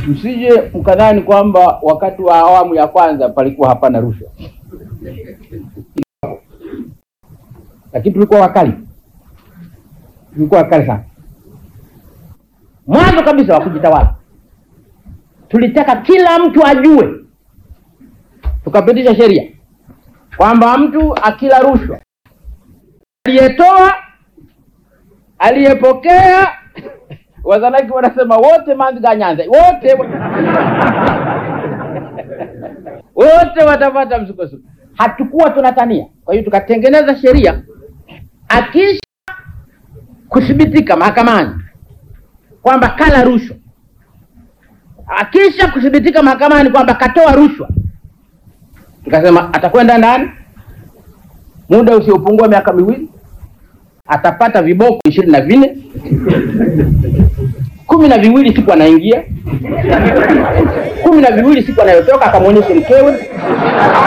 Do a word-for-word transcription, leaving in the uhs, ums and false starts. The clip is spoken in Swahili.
Msije mkadhani kwamba wakati wa awamu ya kwanza palikuwa hapana rushwa. Lakini tulikuwa wakali. Tulikuwa wakali sana. Mwanzo kabisa wa kujitawala, tulitaka kila mtu ajue. Tukapitisha sheria kwamba mtu akila rushwa, aliyetoa, aliyepokea, wazalaki wanasema wote manziga Nyanza, wote wote watapata msukosuko. Hatukuwa tunatania. Kwa hiyo tukatengeneza sheria, akisha kuthibitika mahakamani kwamba kala rushwa, akisha kuthibitika mahakamani kwamba katoa rushwa, tukasema atakwenda ndani muda usiopungua miaka miwili, atapata viboko ishirini na vinne, kumi na viwili siku anaingia, kumi na viwili siku anayotoka, akamwonyesha mkewe.